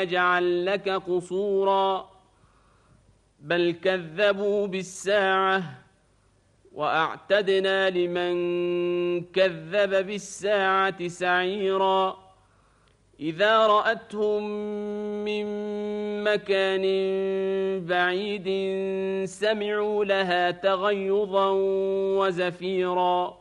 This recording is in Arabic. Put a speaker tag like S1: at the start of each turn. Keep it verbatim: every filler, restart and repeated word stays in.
S1: نجعل لك قصورا بل كذبوا بالساعة وأعتدنا لمن كذب بالساعة سعيرا إذا رأتهم من مكان بعيد سمعوا لها تغيظا وزفيرا